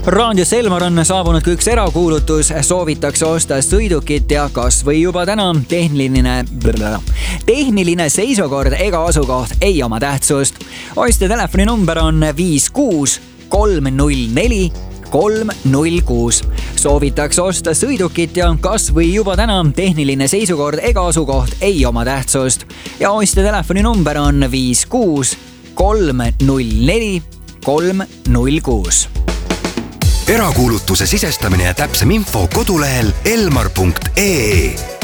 Raadios Elmar on saabunud ka üks erakuulutus, soovitakse osta sõidukit ja kas või juba täna tehniline seisukord ega asukoht ei oma tähtsust. Ostja telefoninumber on 56 304 306. Soovitakse osta sõidukit ja kas või juba täna tehniline seisukord ega asukoht ei oma tähtsust. Ja ostja telefoninumber on 56 304 306. Erakuulutuse sisestamine ja täpsem info kodulehel elmar.ee.